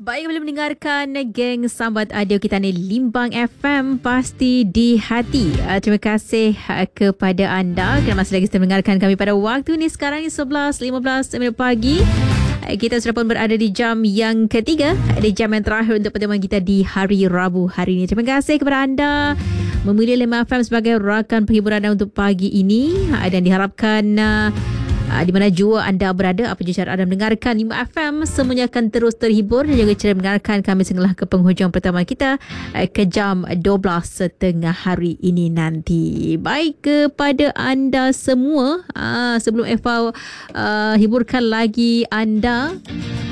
Baik, boleh mendengarkan geng sambat audio kita ni Limbang FM, pasti di hati. Terima kasih kepada anda kerana masih lagi mendengarkan kami pada waktu ni. Sekarang ni 11.15 pagi. Kita sudah pun berada di jam yang ketiga, di jam yang terakhir untuk pertemuan kita di hari Rabu hari ini. Terima kasih kepada anda memilih Limbang FM sebagai rakan penghiburan anda untuk pagi ini, dan diharapkan di mana jua anda berada, apa je cara anda mendengarkan 5 FM, semuanya akan terus terhibur dan juga cara mendengarkan kami sehinggalah ke penghujung pertama kita ke jam 12.30 hari ini nanti. Baik, kepada anda semua, sebelum Eva hiburkan lagi anda,